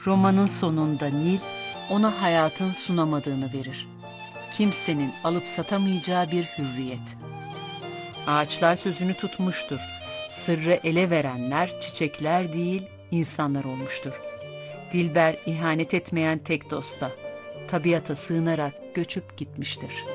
Romanın sonunda Nil, ona hayatın sunamadığını verir. Kimsenin alıp satamayacağı bir hürriyet. Ağaçlar sözünü tutmuştur. Sırrı ele verenler çiçekler değil, insanlar olmuştur. Dilber ihanet etmeyen tek dosta, tabiata sığınarak göçüp gitmiştir.